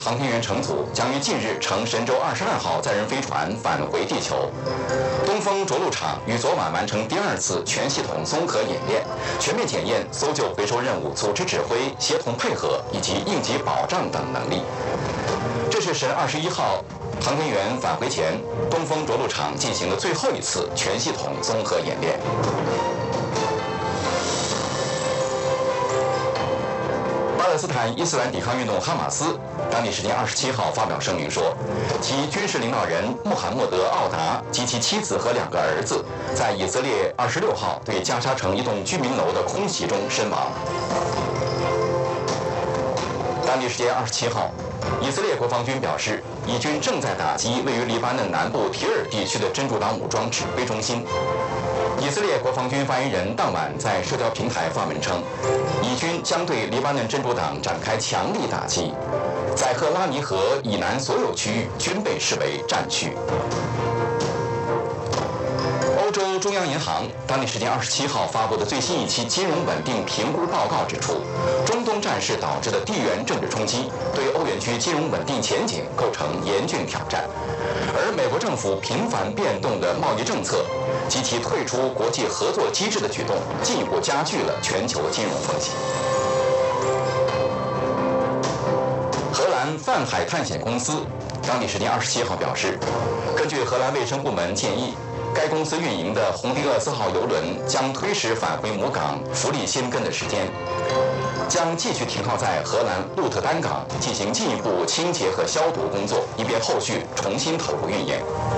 航天员乘组将于近日乘神舟22号载人飞船返回地球。东风着陆场于昨晚完成第2次全系统综合演练，全面检验搜救回收任务组织指挥、协同配合以及应急保障等能力。这是神21号航天员返回前，东风着陆场进行的最后一次全系统综合演练。巴勒斯坦伊斯兰抵抗运动哈马斯当地时间27号发表声明说，其军事领导人穆罕默德·奥达及其妻子和2个儿子在以色列26号对加沙城一栋居民楼的空袭中身亡。当地时间27号，以色列国防军表示，以军正在打击位于黎巴嫩南部提尔地区的真主党武装指挥中心。以色列国防军发言人当晚在社交平台发文称，以军将对黎巴嫩真主党展开强力打击，在赫拉尼河以南所有区域均被视为战区。欧洲中央银行当地时间27号发布的最新一期金融稳定评估报告指出，中东战事导致的地缘政治冲击对欧元区金融稳定前景构成严峻挑战，而美国政府频繁变动的贸易政策及其退出国际合作机制的举动，进一步加剧了全球金融风险。荷兰泛海探险公司当地时间27号表示，根据荷兰卫生部门建议，该公司运营的红迪厄斯号邮轮将推迟返回母港弗利辛根的时间，将继续停靠在荷兰鹿特丹港进行进一步清洁和消毒工作，以便后续重新投入运营。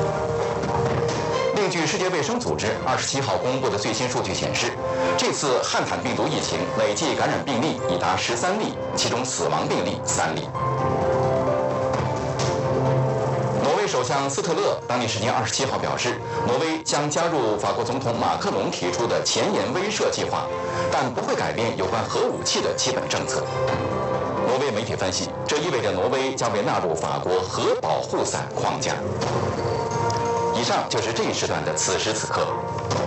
另据世界卫生组织27号公布的最新数据显示，这次汉坦病毒疫情累计感染病例已达13例，其中死亡病例3例。挪威首相斯特勒当地时间27号表示，挪威将加入法国总统马克龙提出的前沿威慑计划，但不会改变有关核武器的基本政策。挪威媒体分析，这意味着挪威将被纳入法国核保护伞框架。以上就是这一时段的此时此刻。